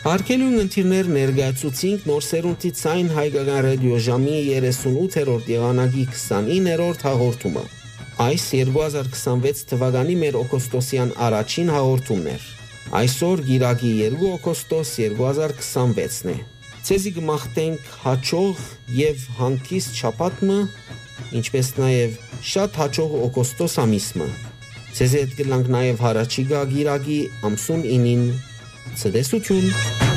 Հարգելի ունկնդիրներ, ներկայացուցինք նոր սերունդի ցայն հայկական ռադիոժամի 38-րդ եղանակի 29-րդ հաղորդումը։ Այս 2026 թվականի մեր օգոստոսյան առաջին հաղորդումն էր։ Այսօր գիրակի 2 օգոստոս 2026-ն է։ Ցեզի կմաղթենք հաջող եւ հանգիստ շաբաթը, ինչպես նաեւ շատ հաջող օգոստոս ամիսը։ Ցեզի հետ կլանք նաեւ հարաճիգա գիրակի ամսուն 9-ին Ցտեսություն